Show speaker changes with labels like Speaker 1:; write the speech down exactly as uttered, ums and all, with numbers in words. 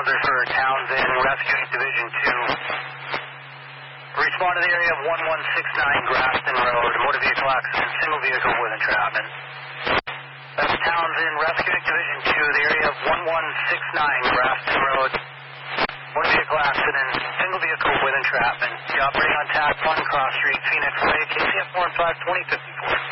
Speaker 1: Mauser for Townsend, Rescuing Division two. Respond to the area of one one six nine Grafton Road, motor vehicle accident, single vehicle with entrapment. That's Townsend, Rescuing Division two, the area of one one six nine Grafton Road, motor vehicle accident, single vehicle with entrapment. The operating on T A C one, Cross Street, Phoenix, Lake, K C F four and five, twenty fifty-four.